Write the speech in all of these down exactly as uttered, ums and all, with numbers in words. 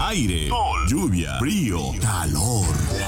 aire, sol, lluvia, frío, calor.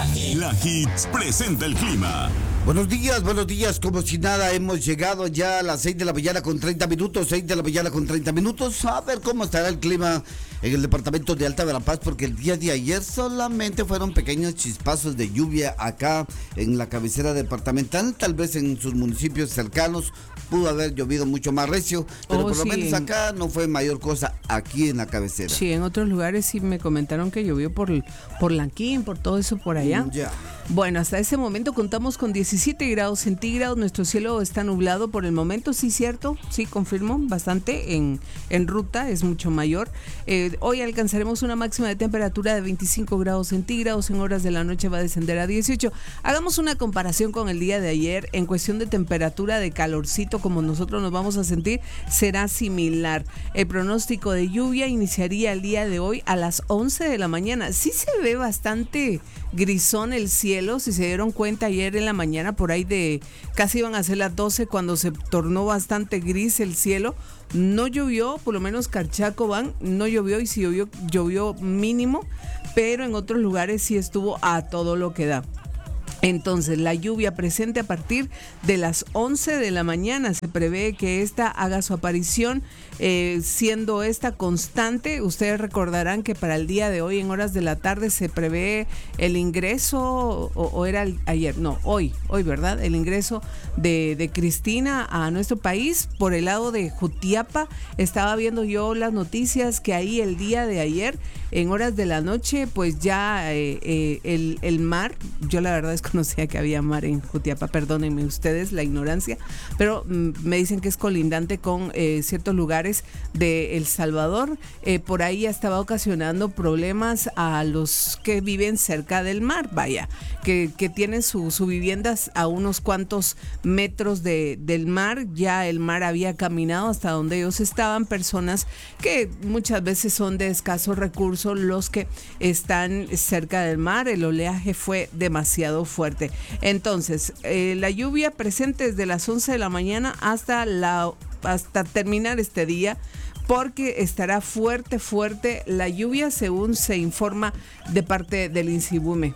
La Hits presenta el clima. Buenos días, buenos días, como si nada, hemos llegado ya a las seis de la mañana con treinta minutos, seis de la mañana con treinta minutos, a ver cómo estará el clima en el departamento de Alta Verapaz, porque el día de ayer solamente fueron pequeños chispazos de lluvia acá en la cabecera departamental, tal vez en sus municipios cercanos pudo haber llovido mucho más recio, pero oh, por lo sí, menos acá no fue mayor cosa aquí en la cabecera. Sí, en otros lugares sí me comentaron que llovió por, por Lanquín, por todo eso por allá. Ya. Yeah. Bueno, hasta ese momento contamos con diecisiete grados centígrados, nuestro cielo está nublado por el momento, sí, cierto, sí, confirmo, bastante en, en ruta, es mucho mayor. Eh, hoy alcanzaremos una máxima de temperatura de veinticinco grados centígrados, en horas de la noche va a descender a dieciocho. Hagamos una comparación con el día de ayer, en cuestión de temperatura, de calorcito, como nosotros nos vamos a sentir, será similar. El pronóstico de lluvia iniciaría el día de hoy a las once de la mañana, sí se ve bastante grisón el cielo, si se dieron cuenta ayer en la mañana por ahí de casi iban a ser las doce cuando se tornó bastante gris el cielo. No llovió, por lo menos Carchaco-Van no llovió, y si llovió, llovió mínimo, pero en otros lugares sí estuvo a todo lo que da. Entonces, la lluvia presente a partir de las once de la mañana. Se prevé que esta haga su aparición, eh, siendo esta constante. Ustedes recordarán que para el día de hoy, en horas de la tarde, se prevé el ingreso, o, o era el, ayer, no, hoy, hoy, ¿verdad? El ingreso de, de Cristina a nuestro país por el lado de Jutiapa. Estaba viendo yo las noticias que ahí el día de ayer, en horas de la noche, pues ya eh, eh, el, el mar, yo la verdad es que conocía que había mar en Jutiapa, perdónenme ustedes la ignorancia, pero mm, me dicen que es colindante con eh, ciertos lugares de El Salvador. Eh, por ahí ya estaba ocasionando problemas a los que viven cerca del mar, vaya, que, que tienen sus su viviendas a unos cuantos metros de, del mar. Ya el mar había caminado hasta donde ellos estaban, personas que muchas veces son de escasos recursos los que están cerca del mar. El oleaje fue demasiado fuerte. Fuerte. Entonces, eh, la lluvia presente desde las once de la mañana hasta, la, hasta terminar este día, porque estará fuerte, fuerte la lluvia, según se informa de parte del INSIBUME.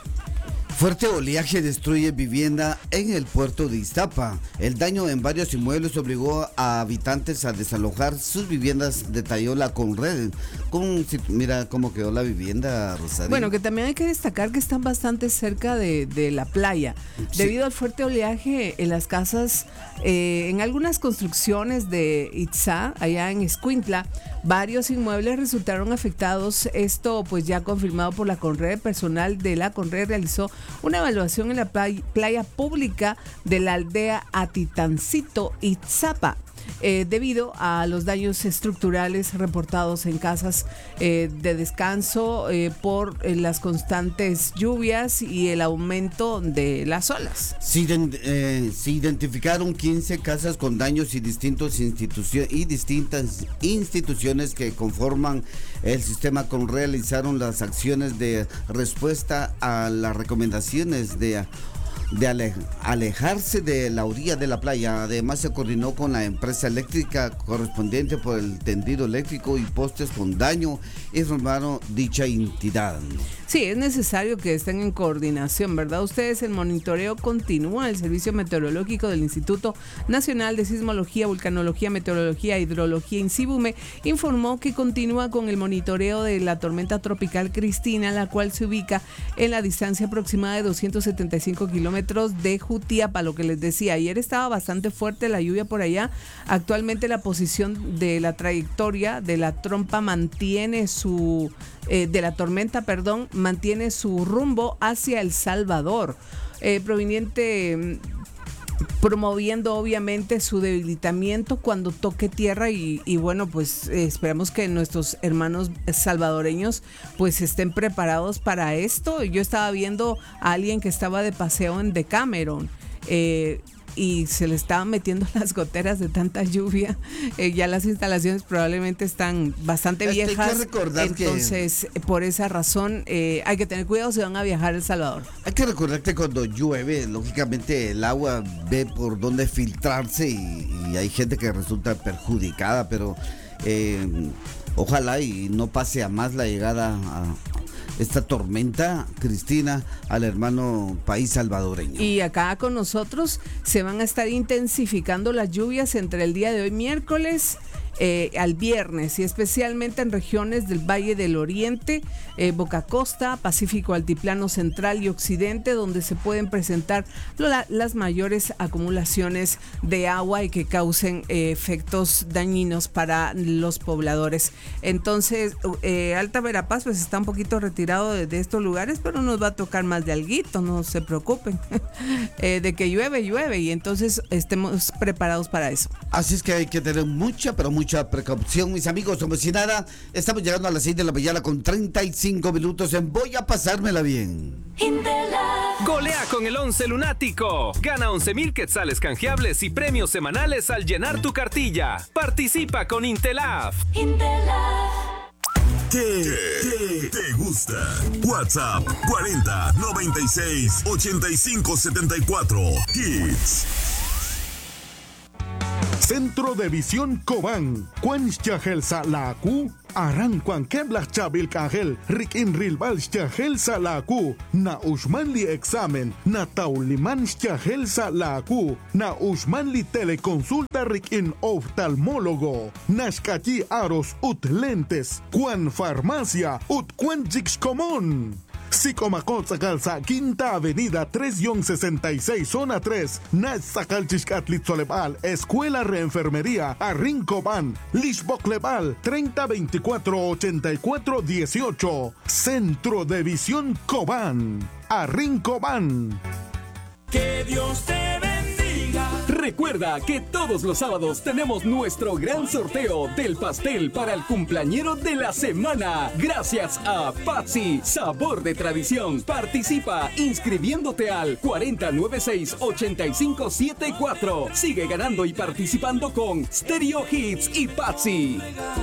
Fuerte oleaje destruye vivienda en el puerto de Iztapa. El daño en varios inmuebles obligó a habitantes a desalojar sus viviendas, detalló la Conred. Con, mira cómo quedó la vivienda, Rosario. Bueno, que también hay que destacar que están bastante cerca de, de la playa. Sí. Debido al fuerte oleaje en las casas, eh, en algunas construcciones de Itzá, allá en Escuintla, varios inmuebles resultaron afectados. Esto pues ya confirmado por la Conred. Personal de la Conred realizó una evaluación en la playa, playa pública de la aldea Atitancito, Itzapa, eh, debido a los daños estructurales reportados en casas eh, de descanso eh, por eh, las constantes lluvias y el aumento de las olas. Se, eh, se identificaron quince casas con daños y, distintos institucio- y distintas instituciones que conforman el sistema con realizaron las acciones de respuesta a las recomendaciones de de ale, alejarse de la orilla de la playa. Además, se coordinó con la empresa eléctrica correspondiente por el tendido eléctrico y postes con daño, informaron dicha entidad. Sí, es necesario que estén en coordinación, ¿verdad? Ustedes, el monitoreo continúa. El Servicio Meteorológico del Instituto Nacional de Sismología, Vulcanología, Meteorología e Hidrología, INSIBUME, informó que continúa con el monitoreo de la tormenta tropical Cristina, la cual se ubica en la distancia aproximada de doscientos setenta y cinco kilómetros de Jutiapa. Lo que les decía, ayer estaba bastante fuerte la lluvia por allá. Actualmente la posición de la trayectoria de la trompa mantiene su... Eh, de la tormenta, perdón, mantiene su rumbo hacia El Salvador, eh, proveniente, promoviendo obviamente su debilitamiento cuando toque tierra y, y bueno, pues eh, esperamos que nuestros hermanos salvadoreños pues estén preparados para esto. Yo estaba viendo a alguien que estaba de paseo en Decameron, eh, y se le estaban metiendo las goteras de tanta lluvia. Eh, ya las instalaciones probablemente están bastante viejas. Hay que recordar entonces, que... por esa razón, eh, hay que tener cuidado si van a viajar a El Salvador. Hay que recordar que cuando llueve, lógicamente el agua ve por dónde filtrarse y, y hay gente que resulta perjudicada, pero... Eh, ojalá y no pase a más la llegada a esta tormenta, Cristina, al hermano país salvadoreño. Y acá con nosotros se van a estar intensificando las lluvias entre el día de hoy, miércoles, Eh, al viernes, y especialmente en regiones del Valle del Oriente, eh, Boca Costa, Pacífico Altiplano Central y Occidente, donde se pueden presentar la, las mayores acumulaciones de agua y que causen eh, efectos dañinos para los pobladores. Entonces, eh, Alta Verapaz pues está un poquito retirado de, de estos lugares, pero nos va a tocar más de alguito, no se preocupen. eh, de que llueve, llueve, y entonces estemos preparados para eso. Así es que hay que tener mucha, pero mucha Mucha precaución, mis amigos, como si nada. Estamos llegando a las seis de la mañana con treinta y cinco minutos en Voy a pasármela bien. Golea con el once lunático. Gana once mil quetzales canjeables y premios semanales al llenar tu cartilla. Participa con Intelaf. ¿Qué, qué te gusta? WhatsApp cuarenta noventa y seis ochenta y cinco setenta y cuatro. Hits. Centro de Visión Cobán, Cuanchajel Salaku, Aran Cuanqueblas Chabil Cajel, Rikin Rilbal Chajel Salaku, Na Ushmanli Examen, Na Tauliman Chajel Salaku, Na Ushmanli Teleconsulta Rikin Oftalmólogo, Nashkachi Aros Ut Lentes, Cuan Farmacia, Ut Cuanchix Común. Sicomacot Calza, Quinta Avenida tres sesenta y seis, Zona tres, Nach Sacalchixcatlit Solebal, Escuela Reenfermería, Arrincoban, Lishboclebal, treinta veinticuatro ochenta y cuatro dieciocho, Centro de Visión Cobán, Arrincoban. Que Dios te bendiga. Recuerda que todos los sábados tenemos nuestro gran sorteo del pastel para el cumpleañero de la semana. Gracias a Patsy, sabor de tradición. Participa inscribiéndote al cuarenta noventa y seis ochenta y cinco setenta y cuatro. Sigue ganando y participando con Stereo Hits y Patsy.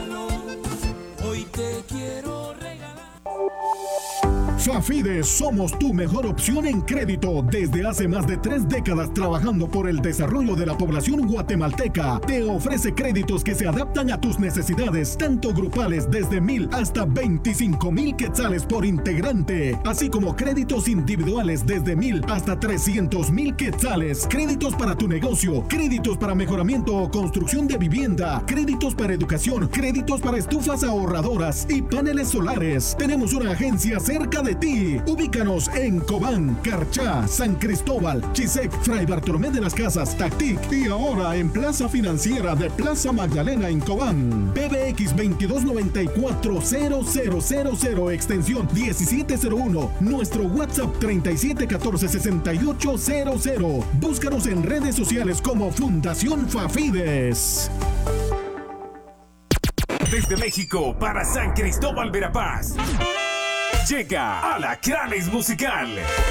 Hoy te quiero regalar. Fafide, somos tu mejor opción en crédito. Desde hace más de tres décadas trabajando por el desarrollo de la población guatemalteca. Te ofrece créditos que se adaptan a tus necesidades, tanto grupales desde mil hasta veinticinco mil quetzales por integrante, así como créditos individuales desde mil hasta trescientos mil quetzales, créditos para tu negocio, créditos para mejoramiento o construcción de vivienda, créditos para educación, créditos para estufas ahorradoras y paneles solares. Tenemos una agencia cerca de ti. Ubícanos en Cobán, Carchá, San Cristóbal, Chisec, Fray Bartolomé de las Casas, Tactic y ahora en Plaza Financiera de Plaza Magdalena en Cobán. P B X veintidós noventa y cuatro cero cero cero cero extensión diecisiete cero uno. Nuestro WhatsApp treinta y siete catorce sesenta y ocho cero cero. Búscanos en redes sociales como Fundación Fafides. Desde México para San Cristóbal Verapaz. Llega Alacranes Musical